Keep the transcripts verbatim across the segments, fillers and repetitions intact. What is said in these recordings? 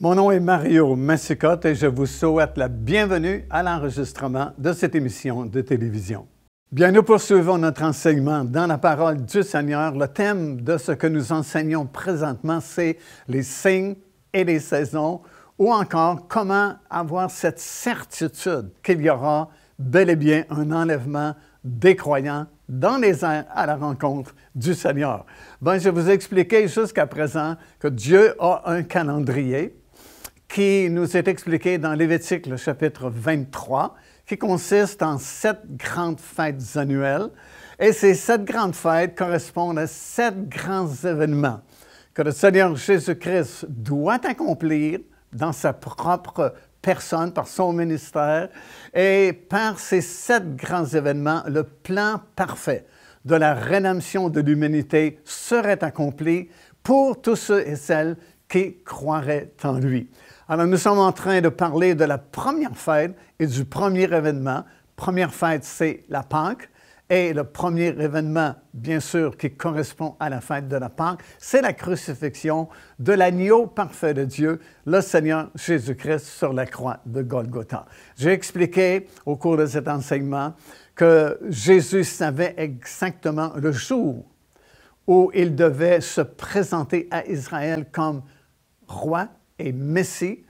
Mon nom est Mario Massicotte et je vous souhaite la bienvenue à l'enregistrement de cette émission de télévision. Bien, nous poursuivons notre enseignement dans la parole du Seigneur. Le thème de ce que nous enseignons présentement, c'est les signes et les saisons, ou encore comment avoir cette certitude qu'il y aura bel et bien un enlèvement des croyants dans les airs à la rencontre du Seigneur. Bien, je vous ai expliqué jusqu'à présent que Dieu a un calendrier qui nous est expliqué dans Lévitique, le chapitre vingt-trois, qui consiste en sept grandes fêtes annuelles. Et ces sept grandes fêtes correspondent à sept grands événements que le Seigneur Jésus-Christ doit accomplir dans sa propre personne, par son ministère. Et par ces sept grands événements, le plan parfait de la rédemption de l'humanité serait accompli pour tous ceux et celles qui croiraient en lui. Alors, nous sommes en train de parler de la première fête et du premier événement. Première fête, c'est la Pâque. Et le premier événement, bien sûr, qui correspond à la fête de la Pâque, c'est la crucifixion de l'agneau parfait de Dieu, le Seigneur Jésus-Christ sur la croix de Golgotha. J'ai expliqué au cours de cet enseignement que Jésus savait exactement le jour où il devait se présenter à Israël comme roi et Messie.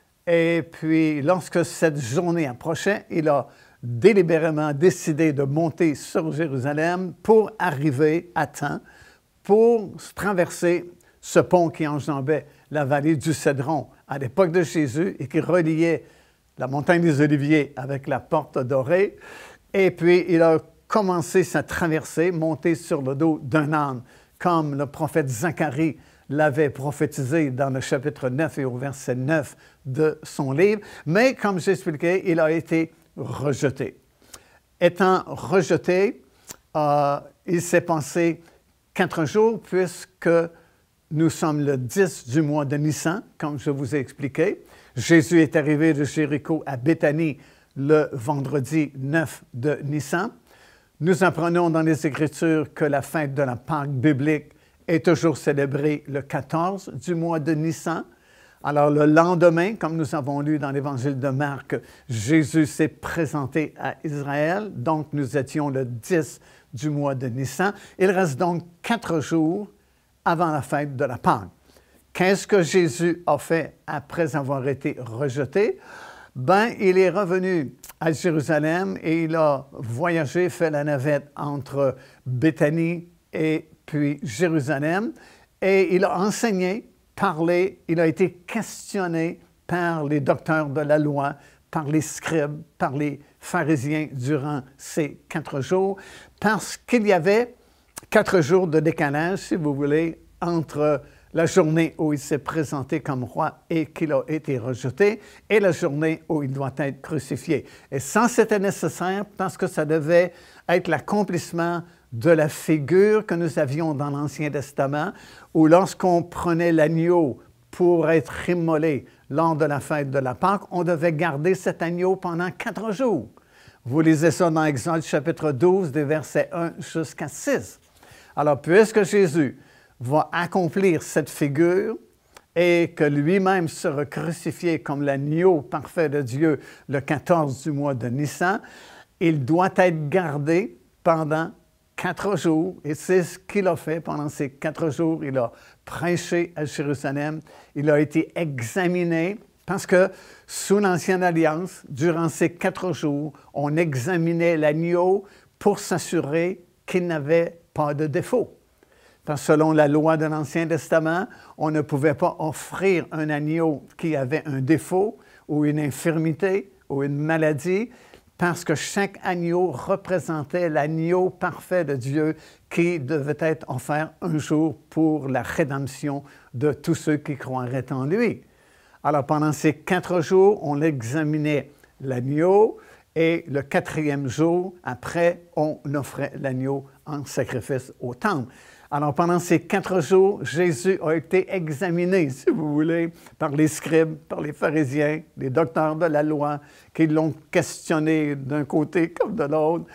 Et puis, lorsque cette journée approchait, il a délibérément décidé de monter sur Jérusalem pour arriver à temps, pour traverser ce pont qui enjambait la vallée du Cédron à l'époque de Jésus et qui reliait la montagne des Oliviers avec la porte dorée. Et puis, il a commencé sa traversée, monté sur le dos d'un âne, comme le prophète Zacharie l'avait prophétisé dans le chapitre neuf et au verset neuf de son livre. Mais, comme j'expliquais, il a été rejeté. Étant rejeté, euh, il s'est passé quatre jours puisque nous sommes le dix du mois de Nissan, comme je vous ai expliqué. Jésus est arrivé de Jéricho à Béthanie le vendredi neuf de Nissan. Nous apprenons dans les Écritures que la fête de la Pâque biblique est toujours célébrée le quatorze du mois de Nissan. Alors, le lendemain, comme nous avons lu dans l'Évangile de Marc, Jésus s'est présenté à Israël. Donc, nous étions le dix du mois de Nissan. Il reste donc quatre jours avant la fête de la Pâque. Qu'est-ce que Jésus a fait après avoir été rejeté? Ben, il est revenu à Jérusalem et il a voyagé, fait la navette entre Béthanie et puis Jérusalem, et il a enseigné, parlé, il a été questionné par les docteurs de la loi, par les scribes, par les pharisiens durant ces quatre jours, parce qu'il y avait quatre jours de décalage, si vous voulez, entre la journée où il s'est présenté comme roi et qu'il a été rejeté, et la journée où il doit être crucifié. Et ça, c'était nécessaire parce que ça devait être l'accomplissement de la figure que nous avions dans l'Ancien Testament, où lorsqu'on prenait l'agneau pour être immolé lors de la fête de la Pâque, on devait garder cet agneau pendant quatre jours. Vous lisez ça dans Exode chapitre douze, des versets un jusqu'à six. Alors, puisque Jésus va accomplir cette figure et que lui-même sera crucifié comme l'agneau parfait de Dieu le quatorze du mois de Nissan, il doit être gardé pendant quatre jours, et c'est ce qu'il a fait pendant ces quatre jours. Il a prêché à Jérusalem, il a été examiné, parce que sous l'Ancienne Alliance, durant ces quatre jours, on examinait l'agneau pour s'assurer qu'il n'avait pas de défaut. Parce que selon la loi de l'Ancien Testament, on ne pouvait pas offrir un agneau qui avait un défaut ou une infirmité ou une maladie, parce que chaque agneau représentait l'agneau parfait de Dieu qui devait être offert un jour pour la rédemption de tous ceux qui croiraient en lui. Alors, pendant ces quatre jours, on examinait l'agneau et le quatrième jour, après, on offrait l'agneau en sacrifice au temple. Alors, pendant ces quatre jours, Jésus a été examiné, si vous voulez, par les scribes, par les pharisiens, les docteurs de la loi, qui l'ont questionné d'un côté comme de l'autre.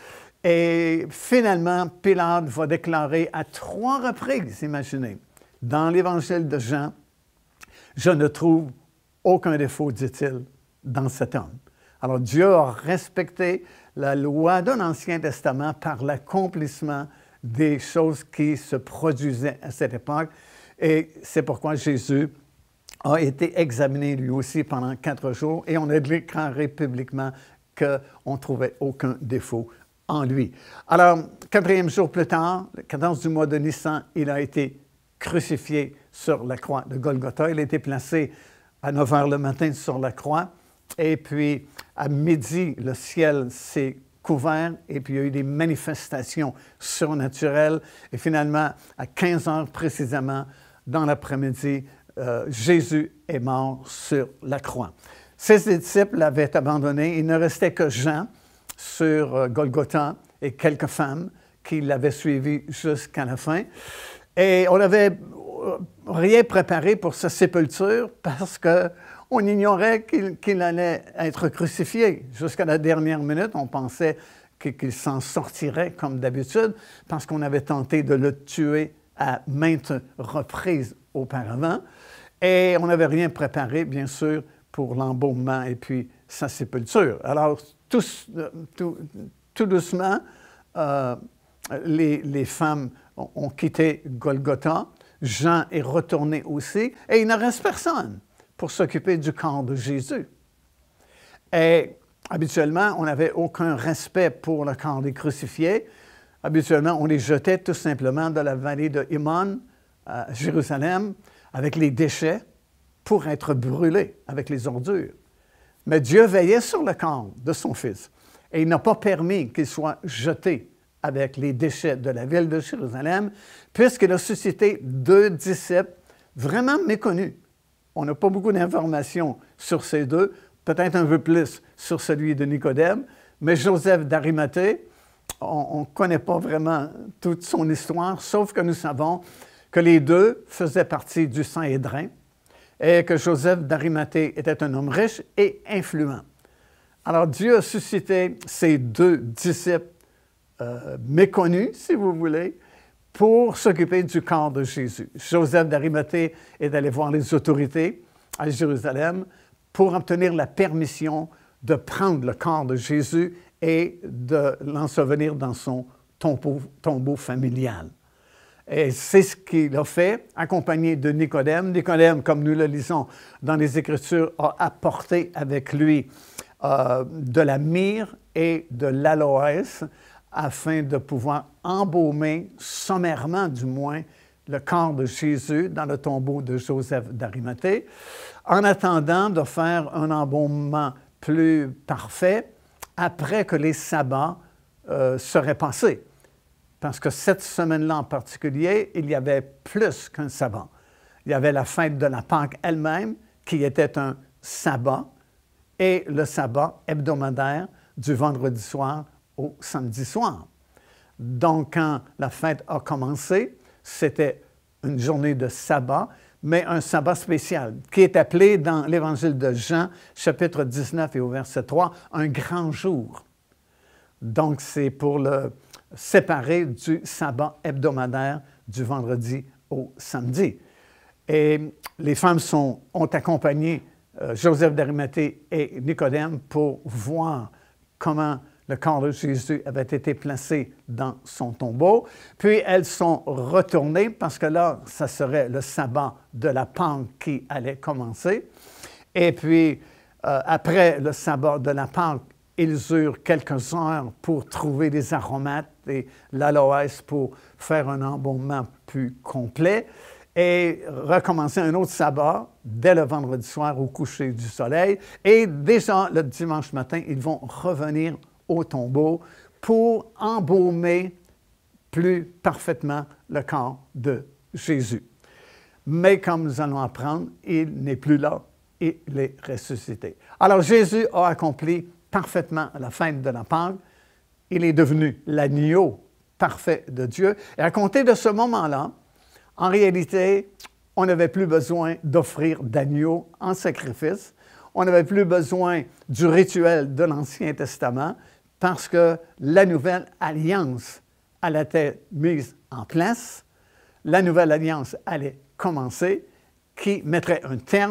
Et finalement, Pilate va déclarer à trois reprises, imaginez, dans l'Évangile de Jean, « Je ne trouve aucun défaut, dit-il, dans cet homme. Alors Dieu a respecté la loi de l'Ancien Testament par l'accomplissement des choses qui se produisaient à cette époque. Et c'est pourquoi Jésus a été examiné lui aussi pendant quatre jours et on a déclaré publiquement qu'on ne trouvait aucun défaut en lui. Alors, quatrième jour plus tard, le quatorze du mois de Nissan, il a été crucifié sur la croix de Golgotha. Il a été placé à neuf heures le matin sur la croix. Et puis, à midi, le ciel s'est couvert et puis il y a eu des manifestations surnaturelles. Et finalement, à quinze heures précisément, dans l'après-midi, euh, Jésus est mort sur la croix. Ses disciples l'avaient abandonné. Il ne restait que Jean sur euh, Golgotha et quelques femmes qui l'avaient suivi jusqu'à la fin. Et on n'avait rien préparé pour sa sépulture parce qu'on ignorait qu'il qu'il allait être crucifié. Jusqu'à la dernière minute, on pensait qu'il s'en sortirait comme d'habitude parce qu'on avait tenté de le tuer à maintes reprises auparavant. Et on n'avait rien préparé, bien sûr, pour l'embaumement et puis sa sépulture. Alors, tout, tout, tout doucement, euh, les, les femmes ont, ont quitté Golgotha. Jean est retourné aussi, et il ne reste personne pour s'occuper du corps de Jésus. Et habituellement, on n'avait aucun respect pour le corps des crucifiés. Habituellement, on les jetait tout simplement dans la vallée de Himon, à Jérusalem, avec les déchets pour être brûlés avec les ordures. Mais Dieu veillait sur le corps de son Fils, et il n'a pas permis qu'il soit jeté avec les déchets de la ville de Jérusalem, puisqu'il a suscité deux disciples vraiment méconnus. On n'a pas beaucoup d'informations sur ces deux, peut-être un peu plus sur celui de Nicodème, mais Joseph d'Arimathée, on ne connaît pas vraiment toute son histoire, sauf que nous savons que les deux faisaient partie du Sanhédrin et que Joseph d'Arimathée était un homme riche et influent. Alors Dieu a suscité ces deux disciples Euh, méconnu, si vous voulez, pour s'occuper du corps de Jésus. Joseph d'Arimathée est allé voir les autorités à Jérusalem pour obtenir la permission de prendre le corps de Jésus et de l'ensevelir dans son tombeau, tombeau familial. Et c'est ce qu'il a fait, accompagné de Nicodème. Nicodème, comme nous le lisons dans les Écritures, a apporté avec lui euh, de la myrrhe et de l'aloès, afin de pouvoir embaumer, sommairement du moins, le corps de Jésus dans le tombeau de Joseph d'Arimathée, en attendant de faire un embaumement plus parfait après que les sabbats euh, seraient passés. Parce que cette semaine-là en particulier, il y avait plus qu'un sabbat. Il y avait la fête de la Pâque elle-même, qui était un sabbat, et le sabbat hebdomadaire du vendredi soir au samedi soir. Donc, quand la fête a commencé, c'était une journée de sabbat, mais un sabbat spécial, qui est appelé dans l'Évangile de Jean, chapitre dix-neuf et au verset trois, un grand jour. Donc, c'est pour le séparer du sabbat hebdomadaire du vendredi au samedi. Et les femmes sont, ont accompagné euh, Joseph d'Arimathée et Nicodème pour voir comment le corps de Jésus avait été placé dans son tombeau. Puis elles sont retournées parce que là, ça serait le sabbat de la Pâque qui allait commencer. Et puis, euh, après le sabbat de la Pâque, ils eurent quelques heures pour trouver des aromates et l'aloès pour faire un embaumement plus complet et recommencer un autre sabbat dès le vendredi soir au coucher du soleil. Et déjà, le dimanche matin, ils vont revenir au tombeau pour embaumer plus parfaitement le corps de Jésus. Mais comme nous allons apprendre, il n'est plus là, il est ressuscité. Alors Jésus a accompli parfaitement la fête de la Pâque. Il est devenu l'agneau parfait de Dieu. Et à compter de ce moment-là, en réalité, on n'avait plus besoin d'offrir d'agneau en sacrifice. On n'avait plus besoin du rituel de l'Ancien Testament, parce que la nouvelle alliance allait être mise en place, la nouvelle alliance allait commencer, qui mettrait un terme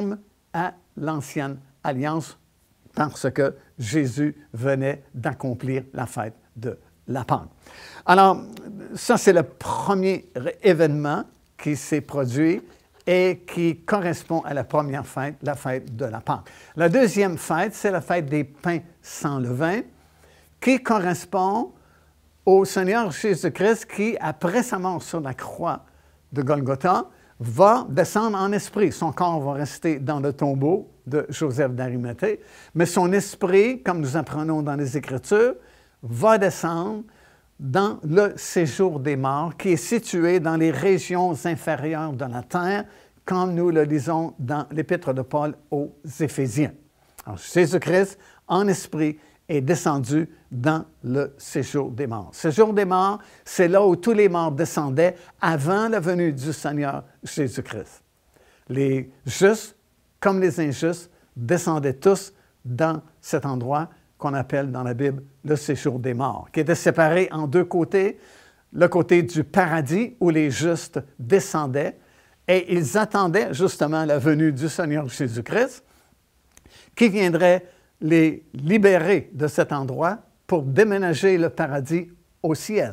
à l'ancienne alliance parce que Jésus venait d'accomplir la fête de la Pâque. Alors, ça, c'est le premier événement qui s'est produit et qui correspond à la première fête, la fête de la Pâque. La deuxième fête, c'est la fête des pains sans levain, qui correspond au Seigneur Jésus-Christ qui, après sa mort sur la croix de Golgotha, va descendre en esprit. Son corps va rester dans le tombeau de Joseph d'Arimathée, mais son esprit, comme nous apprenons dans les Écritures, va descendre dans le séjour des morts, qui est situé dans les régions inférieures de la terre, comme nous le lisons dans l'Épître de Paul aux Éphésiens. Alors, Jésus-Christ, en esprit, est descendu dans le séjour des morts. Séjour des morts, c'est là où tous les morts descendaient avant la venue du Seigneur Jésus-Christ. Les justes, comme les injustes, descendaient tous dans cet endroit qu'on appelle dans la Bible le séjour des morts, qui était séparé en deux côtés, le côté du paradis où les justes descendaient et ils attendaient justement la venue du Seigneur Jésus-Christ qui viendrait les libérer de cet endroit pour déménager le paradis au ciel.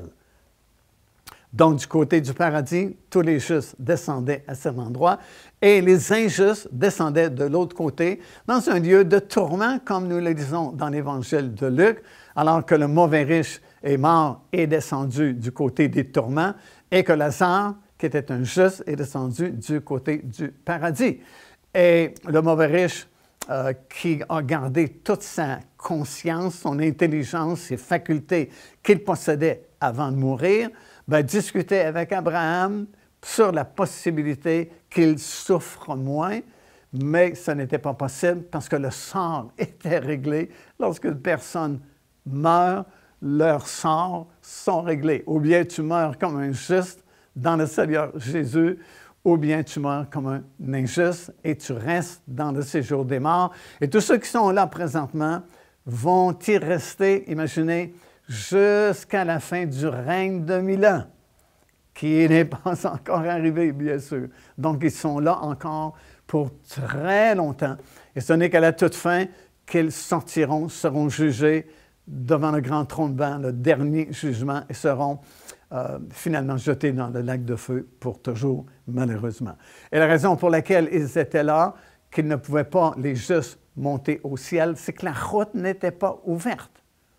Donc, du côté du paradis, tous les justes descendaient à cet endroit et les injustes descendaient de l'autre côté dans un lieu de tourment, comme nous le disons dans l'Évangile de Luc, alors que le mauvais riche est mort et descendu du côté des tourments et que Lazare, qui était un juste, est descendu du côté du paradis. Et le mauvais riche, euh, qui a gardé toute sa conscience, son intelligence, ses facultés qu'il possédait avant de mourir, ben, discutait avec Abraham sur la possibilité qu'il souffre moins, mais ce n'était pas possible parce que le sort était réglé. Lorsque une personne meurt, leurs sorts sont réglés. Ou bien tu meurs comme un juste dans le Seigneur Jésus, ou bien tu meurs comme un injuste et tu restes dans le séjour des morts. Et tous ceux qui sont là présentement vont y rester, imaginez, jusqu'à la fin du règne de mille ans, qui n'est pas encore arrivé, bien sûr. Donc, ils sont là encore pour très longtemps. Et ce n'est qu'à la toute fin qu'ils sortiront, seront jugés devant le grand trône blanc, le dernier jugement, et seront euh, finalement jetés dans le lac de feu pour toujours, malheureusement. Et la raison pour laquelle ils étaient là, qu'ils ne pouvaient pas, les justes, monter au ciel, c'est que la route n'était pas ouverte.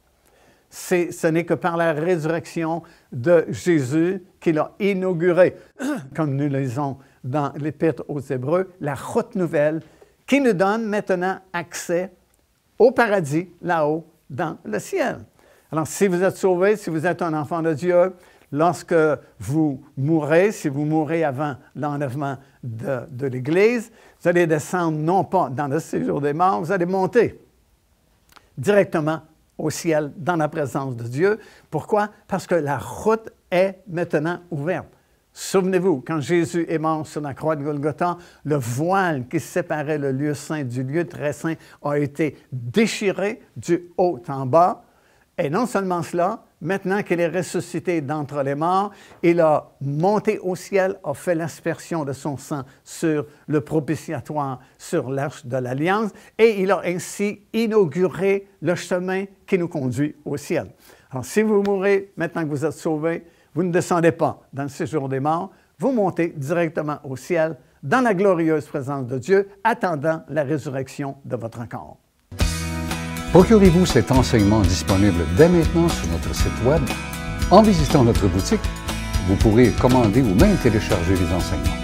C'est, ce n'est que par la résurrection de Jésus qu'il a inauguré, comme nous le lisons dans l'Épître aux Hébreux, la route nouvelle qui nous donne maintenant accès au paradis, là-haut, dans le ciel. Alors, si vous êtes sauvé, si vous êtes un enfant de Dieu, lorsque vous mourrez, si vous mourrez avant l'enlèvement de, de l'Église, vous allez descendre non pas dans le séjour des morts, vous allez monter directement au ciel, dans la présence de Dieu. Pourquoi? Parce que la route est maintenant ouverte. Souvenez-vous, quand Jésus est mort sur la croix de Golgotha, le voile qui séparait le lieu saint du lieu très saint a été déchiré du haut en bas. Et non seulement cela, maintenant qu'il est ressuscité d'entre les morts, il a monté au ciel, a fait l'aspersion de son sang sur le propitiatoire, sur l'arche de l'Alliance, et il a ainsi inauguré le chemin qui nous conduit au ciel. Alors, si vous mourrez, maintenant que vous êtes sauvés, vous ne descendez pas dans le séjour des morts, vous montez directement au ciel, dans la glorieuse présence de Dieu, attendant la résurrection de votre corps. Procurez-vous cet enseignement disponible dès maintenant sur notre site Web. En visitant notre boutique, vous pourrez commander ou même télécharger les enseignements.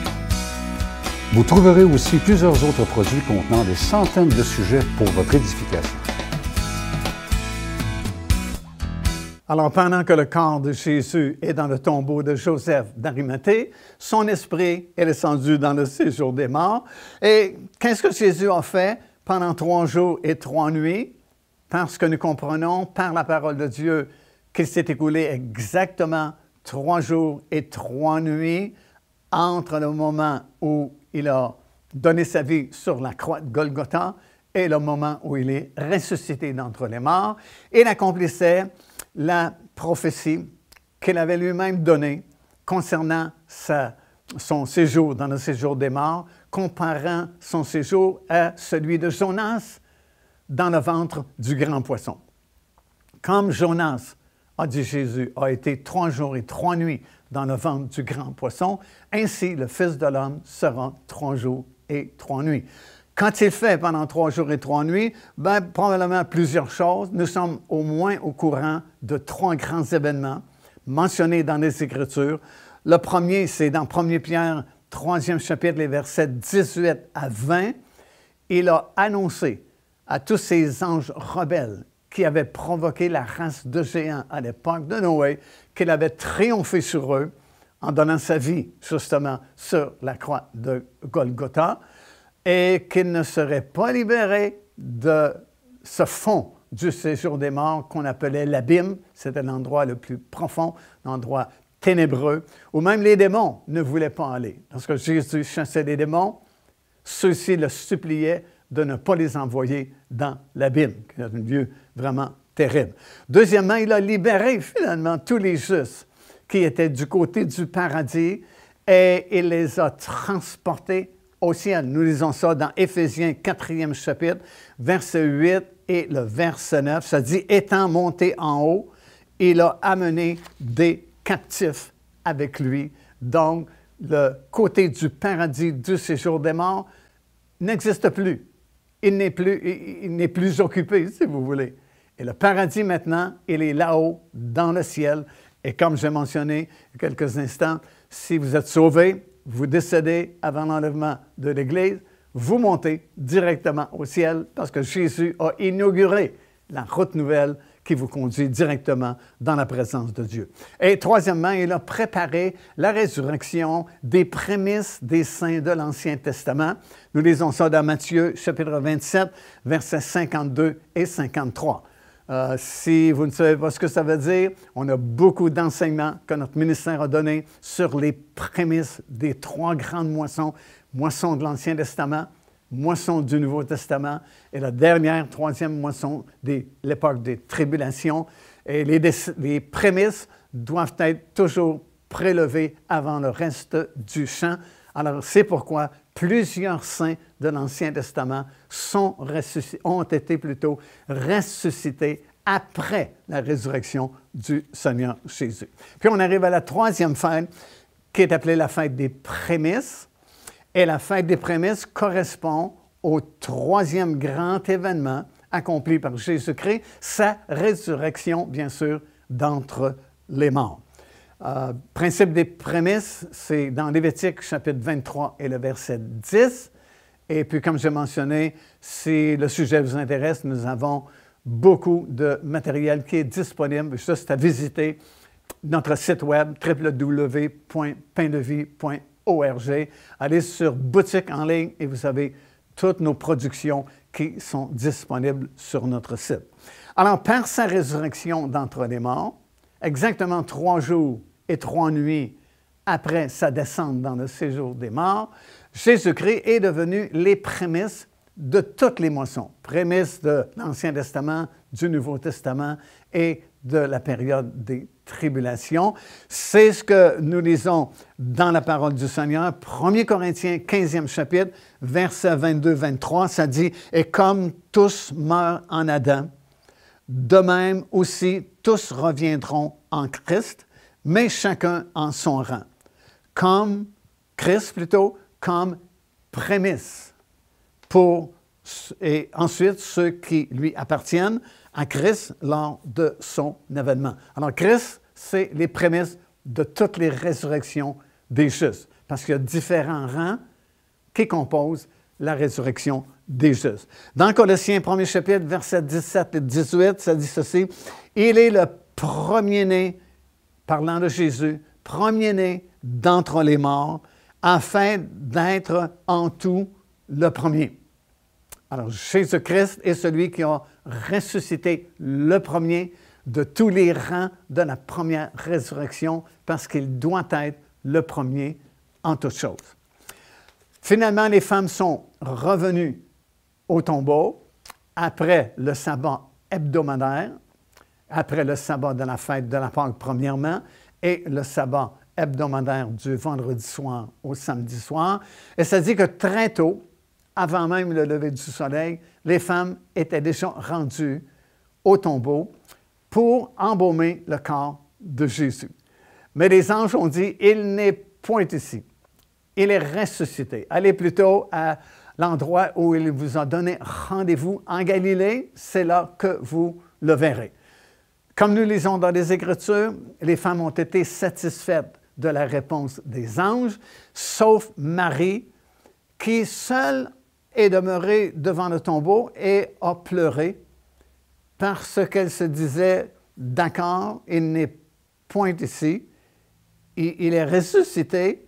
Vous trouverez aussi plusieurs autres produits contenant des centaines de sujets pour votre édification. Alors, pendant que le corps de Jésus est dans le tombeau de Joseph d'Arimathée, son esprit est descendu dans le séjour des morts. Et qu'est-ce que Jésus a fait pendant trois jours et trois nuits? Parce que nous comprenons par la parole de Dieu qu'il s'est écoulé exactement trois jours et trois nuits entre le moment où il a donné sa vie sur la croix de Golgotha et le moment où il est ressuscité d'entre les morts. Il accomplissait la prophétie qu'il avait lui-même donnée concernant sa son séjour dans le séjour des morts, comparant son séjour à celui de Jonas dans le ventre du grand poisson. Comme Jonas, a dit Jésus, a été trois jours et trois nuits dans le ventre du grand poisson, ainsi le Fils de l'homme sera trois jours et trois nuits. Quand il fait pendant trois jours et trois nuits, bien, probablement plusieurs choses. Nous sommes au moins au courant de trois grands événements mentionnés dans les Écritures. Le premier, c'est dans premier Pierre, troisième chapitre, les versets dix-huit à vingt. Il a annoncé à tous ces anges rebelles qui avaient provoqué la race de géants à l'époque de Noé, qu'il avait triomphé sur eux en donnant sa vie, justement, sur la croix de Golgotha, et qu'il ne serait pas libéré de ce fond du séjour des morts qu'on appelait l'abîme. C'était l'endroit le plus profond, l'endroit ténébreux, où même les démons ne voulaient pas aller. Lorsque Jésus chassait les démons, ceux-ci le suppliaient de ne pas les envoyer dans l'abîme, qui est un lieu vraiment terrible. Deuxièmement, il a libéré finalement tous les justes qui étaient du côté du paradis et il les a transportés au ciel. Nous lisons ça dans Éphésiens quatrième chapitre, verset huit et le verset neuf. Ça dit « Étant monté en haut, il a amené des captifs avec lui. » Donc, le côté du paradis du séjour des morts n'existe plus. Il n'est plus, il n'est plus occupé, si vous voulez. Et le paradis, maintenant, il est là-haut, dans le ciel. Et comme j'ai mentionné il y a quelques instants, si vous êtes sauvés, vous décédez avant l'enlèvement de l'Église, vous montez directement au ciel parce que Jésus a inauguré la route nouvelle qui vous conduit directement dans la présence de Dieu. Et troisièmement, il a préparé la résurrection des prémices des saints de l'Ancien Testament. Nous lisons ça dans Matthieu, chapitre vingt-sept, versets cinquante-deux et cinquante-trois. Euh, si vous ne savez pas ce que ça veut dire, on a beaucoup d'enseignements que notre ministère a donnés sur les prémices des trois grandes moissons, moisson de l'Ancien Testament, moisson du Nouveau Testament et la dernière, troisième moisson de l'époque des tribulations. Et les, les prémices doivent être toujours prélevées avant le reste du champ. Alors, c'est pourquoi plusieurs saints de l'Ancien Testament sont ont été plutôt ressuscités après la résurrection du Seigneur Jésus. Puis on arrive à la troisième fête, qui est appelée la fête des prémices. Et la fête des prémices correspond au troisième grand événement accompli par Jésus-Christ, sa résurrection, bien sûr, d'entre les morts. Euh, principe des prémices, c'est dans Lévitique, chapitre vingt-trois et le verset dix. Et puis, comme j'ai mentionné, si le sujet vous intéresse, nous avons beaucoup de matériel qui est disponible. Juste à visiter notre site web w w w point pain de vie point org. Allez sur boutique en ligne et vous avez toutes nos productions qui sont disponibles sur notre site. Alors, par sa résurrection d'entre les morts, exactement trois jours et trois nuits après sa descente dans le séjour des morts, Jésus-Christ est devenu les prémices de toutes les moissons, prémices de l'Ancien Testament, du Nouveau Testament et de la période des tribulations. C'est ce que nous lisons dans la parole du Seigneur. premier Corinthiens, quinzième chapitre, versets vingt-deux à vingt-trois, ça dit « Et comme tous meurent en Adam, de même aussi tous reviendront en Christ, mais chacun en son rang. Comme Christ plutôt, comme prémisse pour, et ensuite ceux qui lui appartiennent à Christ lors de son avènement. » Alors Christ, c'est les prémices de toutes les résurrections des justes, parce qu'il y a différents rangs qui composent la résurrection des justes. Dans Colossiens, premier chapitre, versets dix-sept et dix-huit, ça dit ceci, « Il est le premier-né, parlant de Jésus, premier-né d'entre les morts, afin d'être en tout le premier. » Alors, Jésus-Christ est celui qui a ressuscité le premier de tous les rangs de la première résurrection parce qu'il doit être le premier en toutes choses. Finalement, les femmes sont revenues au tombeau après le sabbat hebdomadaire, après le sabbat de la fête de la Pâque premièrement, et le sabbat hebdomadaire du vendredi soir au samedi soir. Et ça dit que très tôt, avant même le lever du soleil, les femmes étaient déjà rendues au tombeau pour embaumer le corps de Jésus. Mais les anges ont dit, il n'est point ici. Il est ressuscité. Allez plutôt à l'endroit où il vous a donné rendez-vous en Galilée, c'est là que vous le verrez. Comme nous lisons dans les Écritures, les femmes ont été satisfaites de la réponse des anges, sauf Marie, qui seule est demeurée devant le tombeau et a pleuré parce qu'elle se disait, d'accord, il n'est point ici, il, il est ressuscité,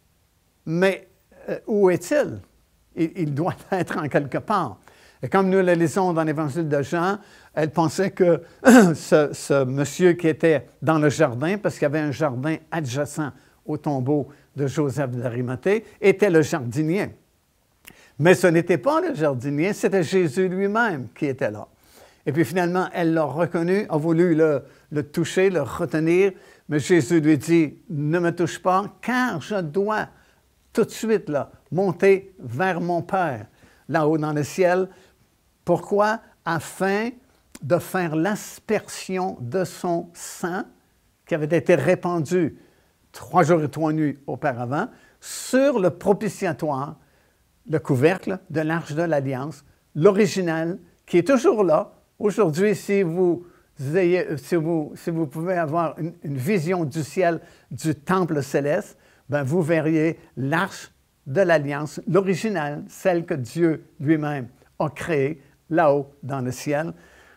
mais euh, où est-il? Il, il doit être en quelque part. Et comme nous le lisons dans l'Évangile de Jean, elle pensait que ce, ce monsieur qui était dans le jardin, parce qu'il y avait un jardin adjacent au tombeau de Joseph d'Arimathée, était le jardinier. Mais ce n'était pas le jardinier, c'était Jésus lui-même qui était là. Et puis finalement, elle l'a reconnu, a voulu le, le toucher, le retenir, mais Jésus lui dit, « Ne me touche pas, car je dois tout de suite là, monter vers mon Père, là-haut dans le ciel. » Pourquoi? Afin de faire l'aspersion de son sang qui avait été répandu trois jours et trois nuits auparavant sur le propitiatoire, le couvercle de l'Arche de l'Alliance, l'original, qui est toujours là. Aujourd'hui, si vous, ayez, si vous, si vous pouvez avoir une, une vision du ciel du temple céleste, ben vous verriez l'Arche de l'Alliance, l'original, celle que Dieu lui-même a créée là-haut dans le ciel.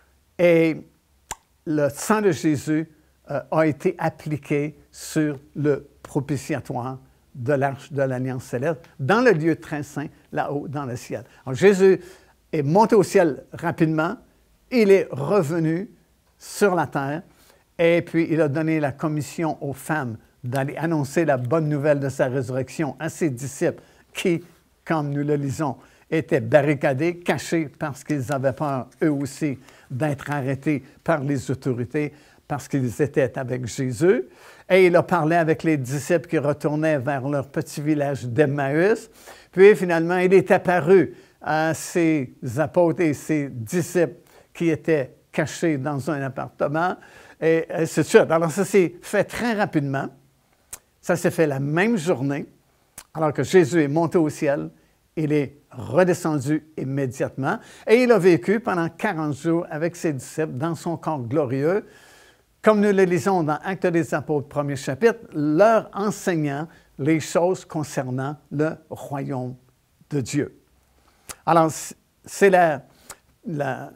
Et le sang de Jésus euh, a été appliqué sur le propitiatoire de l'Arche de l'Alliance céleste, dans le lieu très saint, là-haut dans le ciel. Alors, Jésus est monté au ciel rapidement, il est revenu sur la terre, et puis il a donné la commission aux femmes d'aller annoncer la bonne nouvelle de sa résurrection à ses disciples qui, comme nous le lisons, étaient barricadés, cachés parce qu'ils avaient peur, eux aussi, d'être arrêtés par les autorités parce qu'ils étaient avec Jésus. Et il a parlé avec les disciples qui retournaient vers leur petit village d'Emmaüs. Puis finalement, il est apparu à ses apôtres et ses disciples qui étaient cachés dans un appartement. Et c'est sûr. Alors ça s'est fait très rapidement. Ça s'est fait la même journée, alors que Jésus est monté au ciel. Il est redescendu immédiatement et il a vécu pendant quarante jours avec ses disciples dans son corps glorieux, comme nous le lisons dans Actes des Apôtres, premier chapitre, leur enseignant les choses concernant le royaume de Dieu. Alors, c'est la, la,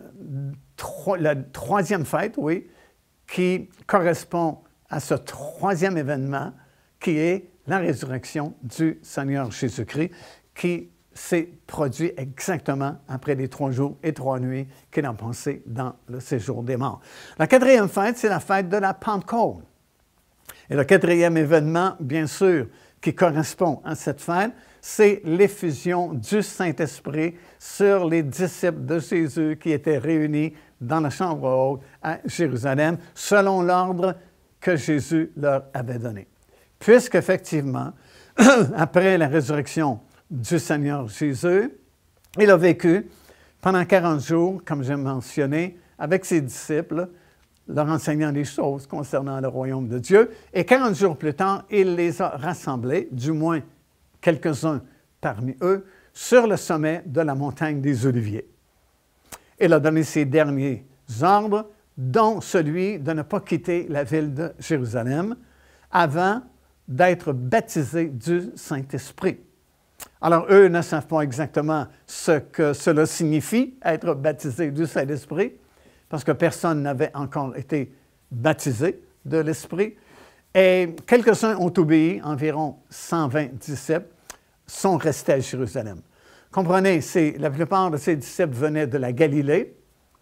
la troisième fête, oui, qui correspond à ce troisième événement qui est la résurrection du Seigneur Jésus-Christ, qui s'est produit exactement après les trois jours et trois nuits qu'il a passé dans le séjour des morts. La quatrième fête, c'est la fête de la Pentecôte. Et le quatrième événement, bien sûr, qui correspond à cette fête, c'est l'effusion du Saint-Esprit sur les disciples de Jésus qui étaient réunis dans la chambre haute à Jérusalem, selon l'ordre que Jésus leur avait donné. Puisqu'effectivement, après la résurrection du Seigneur Jésus, il a vécu pendant quarante jours, comme j'ai mentionné, avec ses disciples, leur enseignant les choses concernant le royaume de Dieu. Et quarante jours plus tard, il les a rassemblés, du moins quelques-uns parmi eux, sur le sommet de la montagne des Oliviers. Il a donné ses derniers ordres, dont celui de ne pas quitter la ville de Jérusalem avant d'être baptisés du Saint-Esprit. Alors, eux ne savent pas exactement ce que cela signifie, être baptisé du Saint-Esprit, parce que personne n'avait encore été baptisé de l'Esprit. Et quelques-uns ont obéi, environ cent vingt disciples, sont restés à Jérusalem. Comprenez, c'est, la plupart de ces disciples venaient de la Galilée,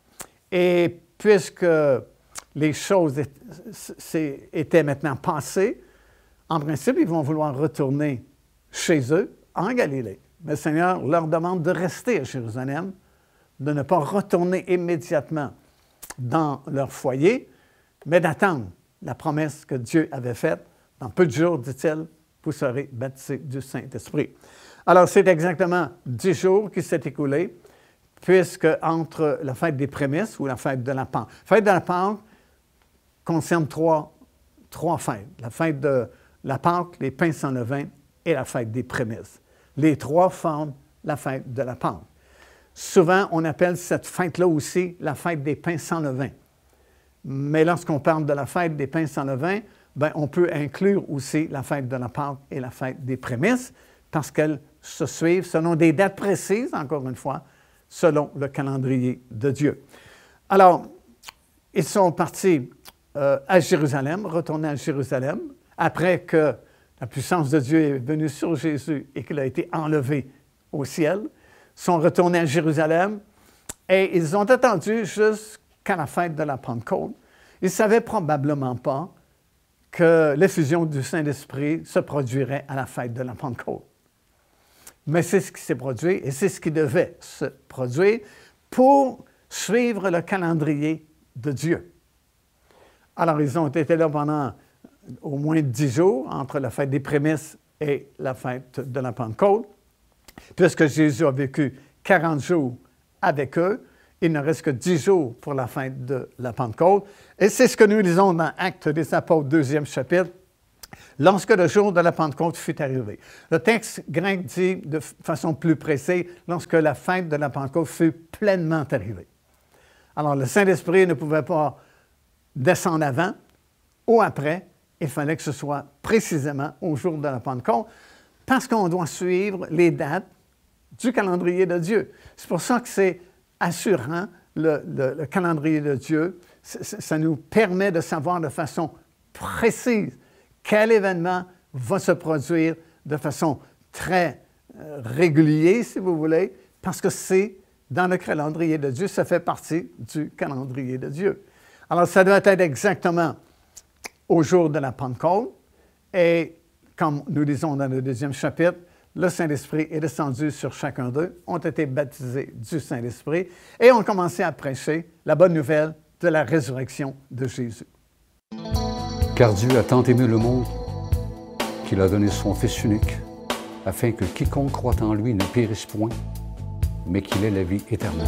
et puisque les choses étaient maintenant passées, en principe, ils vont vouloir retourner chez eux, en Galilée. Mais le Seigneur leur demande de rester à Jérusalem, de ne pas retourner immédiatement dans leur foyer, mais d'attendre la promesse que Dieu avait faite Dans peu de jours, dit-il, vous serez baptisés du Saint-Esprit. Alors, c'est exactement dix jours qui s'est écoulé, puisque entre la fête des prémices ou la fête de la Pâque. La fête de la Pâque concerne trois, trois fêtes. La fête de la Pâque, les pains sans levain et la fête des prémices. Les trois forment la fête de la Pâque. Souvent, on appelle cette fête-là aussi la fête des pains sans levain. Mais lorsqu'on parle de la fête des pains sans levain, bien, on peut inclure aussi la fête de la Pâque et la fête des prémices, parce qu'elles se suivent selon des dates précises, encore une fois, selon le calendrier de Dieu. Alors, ils sont partis euh, à Jérusalem, retournés à Jérusalem, après que la puissance de Dieu est venue sur Jésus et qu'il a été enlevé au ciel. Ils sont retournés à Jérusalem et ils ont attendu jusqu'à la fête de la Pentecôte. Ils ne savaient probablement pas que l'effusion du Saint-Esprit se produirait à la fête de la Pentecôte. Mais c'est ce qui s'est produit et c'est ce qui devait se produire pour suivre le calendrier de Dieu. Alors, ils ont été là pendant au moins dix jours, entre la fête des prémices et la fête de la Pentecôte. Puisque Jésus a vécu quarante jours avec eux, il ne reste que dix jours pour la fête de la Pentecôte. Et c'est ce que nous lisons dans Actes des Apôtres, deuxième chapitre, lorsque le jour de la Pentecôte fut arrivé. Le texte grec dit de façon plus précise, lorsque la fête de la Pentecôte fut pleinement arrivée. Alors, le Saint-Esprit ne pouvait pas descendre avant ou après, il fallait que ce soit précisément au jour de la Pentecôte, parce qu'on doit suivre les dates du calendrier de Dieu. C'est pour ça que c'est assurant, le, le, le calendrier de Dieu. Ça nous permet de savoir de façon précise quel événement va se produire de façon très euh, régulière, si vous voulez, parce que c'est dans le calendrier de Dieu, ça fait partie du calendrier de Dieu. Alors, ça doit être exactement au jour de la Pentecôte, et comme nous lisons dans le deuxième chapitre, le Saint-Esprit est descendu sur chacun d'eux, ont été baptisés du Saint-Esprit et ont commencé à prêcher la bonne nouvelle de la résurrection de Jésus. Car Dieu a tant aimé le monde qu'il a donné son Fils unique, afin que quiconque croit en lui ne périsse point, mais qu'il ait la vie éternelle.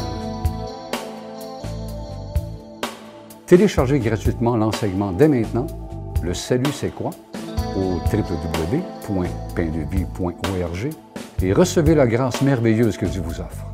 Téléchargez gratuitement l'enseignement dès maintenant. Le salut, c'est quoi? Au w w w point pain de vie point org et recevez la grâce merveilleuse que Dieu vous offre.